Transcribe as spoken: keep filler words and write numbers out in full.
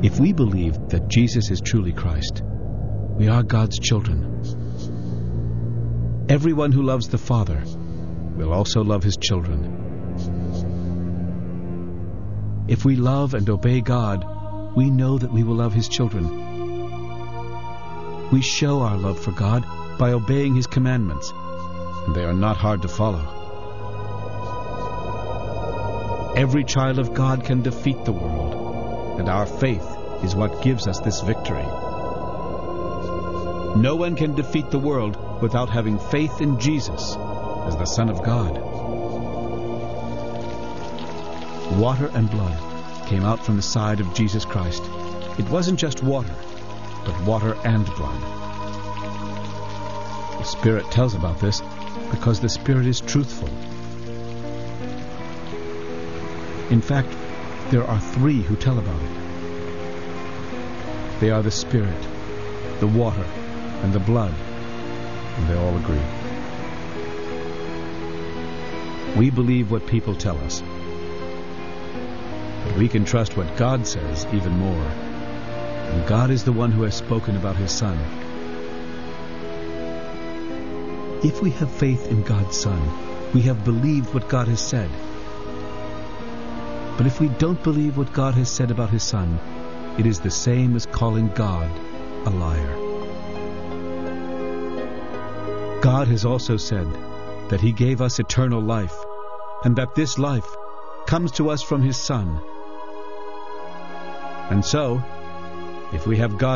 If we believe that Jesus is truly Christ, we are God's children. Everyone who loves the Father will also love his children. If we love and obey God, we know that we will love his children. We show our love for God by obeying his commandments, and they are not hard to follow. Every child of God can defeat the world, and our faith is what gives us this victory. No one can defeat the world without having faith in Jesus as the Son of God. Water and blood came out from the side of Jesus Christ. It wasn't just water, but water and blood. The Spirit tells about this because the Spirit is truthful. In fact, there are three who tell about it. They are the Spirit, the water, and the blood, and they all agree. We believe what people tell us, but we can trust what God says even more. And God is the one who has spoken about his Son. If we have faith in God's Son, we have believed what God has said. But if we don't believe what God has said about his Son, it is the same as calling God a liar. God has also said that he gave us eternal life, and that this life comes to us from his Son. And so, if we have God